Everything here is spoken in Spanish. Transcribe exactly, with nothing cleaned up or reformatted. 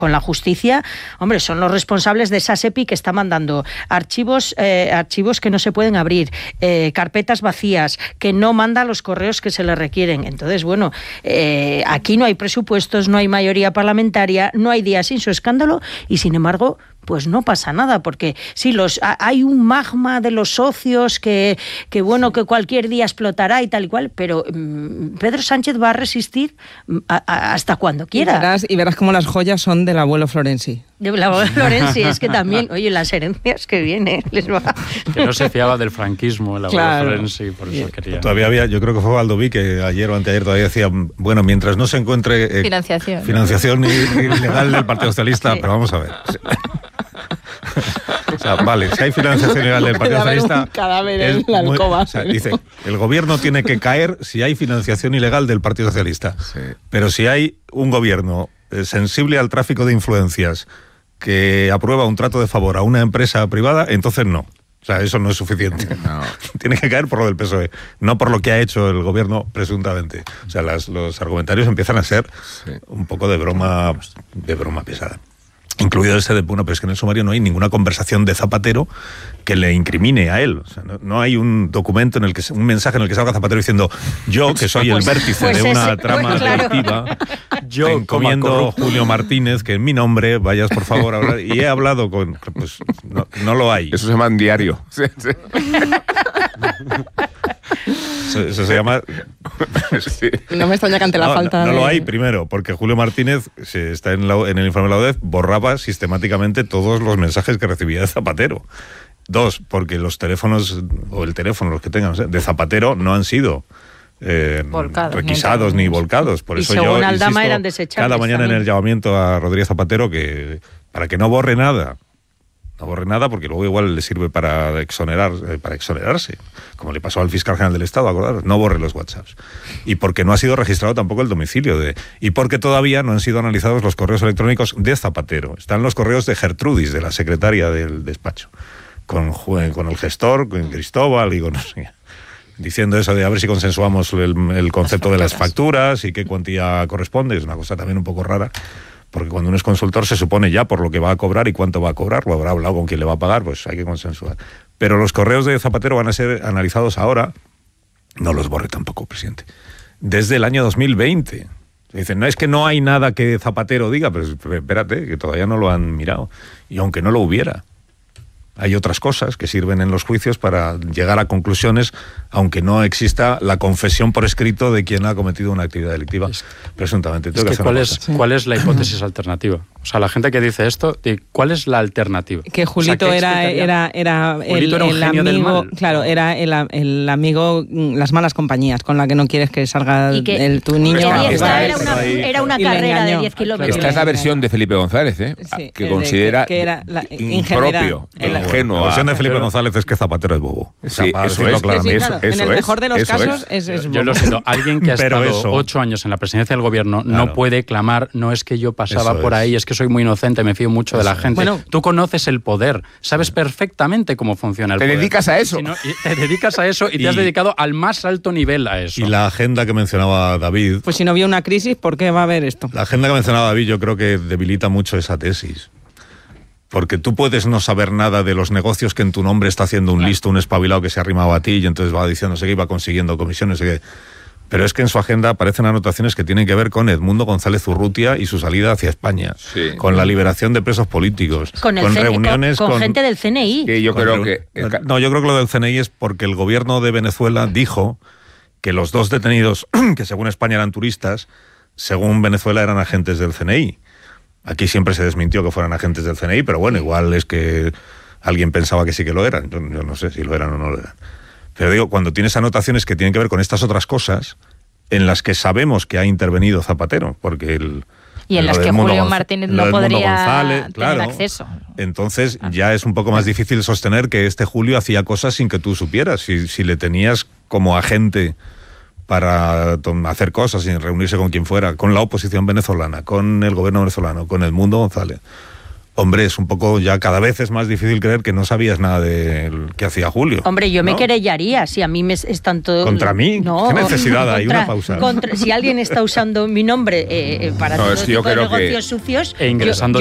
con la justicia, hombre, son los responsables de esa SEPI que está mandando archivos, eh, archivos que no se pueden abrir, eh, carpetas vacías, que no manda los correos que se le requieren. Entonces, bueno, eh, aquí no hay presupuestos, no hay mayoría parlamentaria, no hay día sin su escándalo y, sin embargo, pues no pasa nada, porque sí, los hay un magma de los socios que, que bueno, que cualquier día explotará y tal y cual, pero um, Pedro Sánchez va a resistir a, a, hasta cuando quiera. Y verás, y verás cómo las joyas son del abuelo Florenzi. Del abuelo Florenzi, es que también, oye, las herencias que vienen, les va... Que no se fiaba del franquismo el abuelo Claro. Florenzi, por eso quería... Todavía había, yo creo que fue Baldoví que ayer o anteayer todavía decía, bueno, mientras no se encuentre... Eh, financiación. Financiación ilegal del Partido Socialista, sí. Pero vamos a ver... O sea, vale, si hay financiación ilegal del Partido Socialista... Un cadáver en la alcoba. O sea, dice, el gobierno tiene que caer si hay financiación ilegal del Partido Socialista. Sí. Pero si hay un gobierno eh, sensible al tráfico de influencias que aprueba un trato de favor a una empresa privada, entonces no. O sea, eso no es suficiente. No. Tiene que caer por lo del P S O E, no por lo que ha hecho el gobierno presuntamente. O sea, las, los argumentarios empiezan a ser sí. un poco de broma, de broma pesada. Incluido ese de, bueno, pero es que en el sumario no hay ninguna conversación de Zapatero que le incrimine a él. O sea, no, no hay un documento, en el que un mensaje en el que salga Zapatero diciendo yo, que soy pues, el vértice pues de una ese, trama pues, claro. delictiva, yo te encomiendo Julio Martínez, que en mi nombre vayas por favor a hablar. Y he hablado con... Pues no, no lo hay. Eso se llama en diario. Sí, sí. Eso, eso se llama... Sí. No me extraña que ante la no, falta no, no de... lo hay, primero, porque Julio Martínez, si está en, la, en el informe de la O D E F, borraba sistemáticamente todos los mensajes que recibía de Zapatero. Dos, porque los teléfonos, o el teléfono, los que tengan, de Zapatero no han sido eh, volcados, requisados ni volcados. Por y eso según yo Aldama insisto eran desechables cada mañana también. En el llamamiento a Rodríguez Zapatero que para que no borre nada. No borre nada porque luego igual le sirve para exonerar, para exonerarse, como le pasó al fiscal general del Estado, acordar, no borre los WhatsApps. Y porque no ha sido registrado tampoco el domicilio de... Y porque todavía no han sido analizados los correos electrónicos de Zapatero. Están los correos de Gertrudis, de la secretaria del despacho, con, con el gestor, con Cristóbal y con... diciendo eso de a ver si consensuamos el, el concepto de las facturas y qué cuantía corresponde. Es una cosa también un poco rara. Porque cuando uno es consultor se supone ya por lo que va a cobrar y cuánto va a cobrar, lo habrá hablado con quién le va a pagar, pues hay que consensuar. Pero los correos de Zapatero van a ser analizados ahora, no los borre tampoco, presidente, desde el año dos mil veinte. Dicen, no es que no hay nada que Zapatero diga, pero espérate, que todavía no lo han mirado. Y aunque no lo hubiera, hay otras cosas que sirven en los juicios para llegar a conclusiones, aunque no exista la confesión por escrito de quien ha cometido una actividad delictiva, es, presuntamente. Es que ¿cuál, es, ¿Cuál es la hipótesis alternativa? O sea, la gente que dice esto, ¿cuál es la alternativa? Que Julito, o sea, era, era, era, Julito el, era un el genio amigo, del mal. Claro, era el, el amigo, las malas compañías, con la que no quieres que salga que, el, tu niño. Que esta era una, era una carrera de diez kilómetros. Esta es la versión de Felipe González, ¿eh? Sí, que considera que, que era la, impropio, ingenuo. La versión de Felipe González es que Zapatero es bobo. O sea, sí, eso es, claro, sí, eso, claro. eso En el es, mejor de los eso casos es. es, es bobo. Yo lo siento, alguien que ha Pero estado eso, ocho años en la presidencia del gobierno claro. no puede clamar, no es que yo pasaba Eso por es. ahí, es que soy muy inocente, me fío mucho de la gente. Bueno, tú conoces el poder, sabes perfectamente cómo funciona el te poder. Te dedicas a eso. Si no, te dedicas a eso y, y te has dedicado al más alto nivel a eso. Y la agenda que mencionaba David... Pues si no había una crisis, ¿por qué va a haber esto? La agenda que mencionaba David yo creo que debilita mucho esa tesis. Porque tú puedes no saber nada de los negocios que en tu nombre está haciendo un claro. listo, un espabilado que se ha arrimado a ti y entonces va diciendo que iba consiguiendo comisiones. Que... Pero es que en su agenda aparecen anotaciones que tienen que ver con Edmundo González Urrutia y su salida hacia España, sí. con la liberación de presos políticos, con, el con C N I, reuniones con, con, con gente del C N I. Que yo con creo re... que... No, yo creo que lo del C N I es porque el gobierno de Venezuela dijo que los dos detenidos, que según España eran turistas, según Venezuela eran agentes del C N I. Aquí siempre se desmintió que fueran agentes del C N I, pero bueno, igual es que alguien pensaba que sí que lo eran. Yo, yo no sé si lo eran o no lo eran. Pero digo, cuando tienes anotaciones que tienen que ver con estas otras cosas, en las que sabemos que ha intervenido Zapatero, porque el... Y en las que Julio Martínez no podría González, tener claro, acceso. Entonces ya es un poco más difícil sostener que este Julio hacía cosas sin que tú supieras. Si, si le tenías como agente para hacer cosas, sin reunirse con quien fuera, con la oposición venezolana, con el gobierno venezolano, con Edmundo González, Hombre, es un poco, ya cada vez es más difícil creer que no sabías nada de que hacía Julio. Hombre, yo ¿no? me querellaría si a mí me están todo... ¿Contra mí? No, ¿Qué necesidad hay? contra, Una pausa. Contra, si alguien está usando mi nombre eh, para no, todo es que yo tipo de creo negocios que sucios... E ingresando